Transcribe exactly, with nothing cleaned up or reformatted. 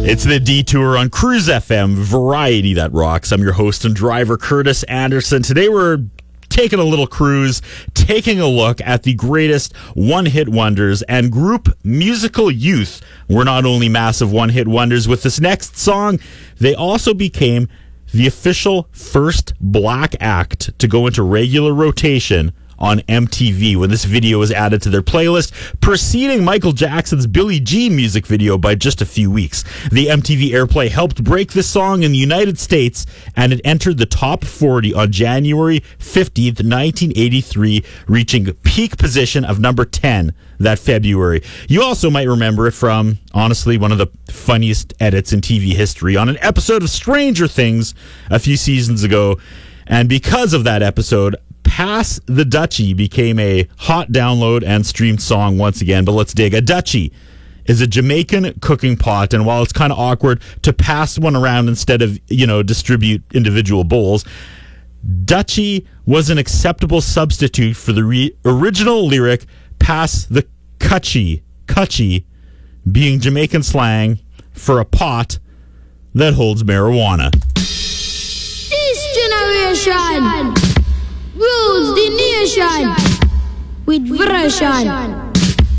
It's the Detour on Cruise F M, variety that rocks. I'm your host and driver, Curtis Anderson. Today we're taking a little cruise, taking a look at the greatest one-hit wonders and group Musical Youth. We're not only massive one-hit wonders with this next song, they also became the official first black act to go into regular rotation on M T V when this video was added to their playlist, preceding Michael Jackson's Billie Jean music video by just a few weeks. The M T V airplay helped break this song in the United States, and it entered the top forty on January fifteenth, nineteen eighty-three, reaching peak position of number ten that February. You also might remember it from, honestly, one of the funniest edits in T V history on an episode of Stranger Things a few seasons ago. And because of that episode, Pass the Dutchie became a hot download and streamed song once again. But let's dig. A Dutchie is a Jamaican cooking pot, and while it's kind of awkward to pass one around instead of, you know, distribute individual bowls, Dutchie was an acceptable substitute for the re- original lyric, pass the cutchie, cutchie being Jamaican slang for a pot that holds marijuana. This generation rules the nation with version.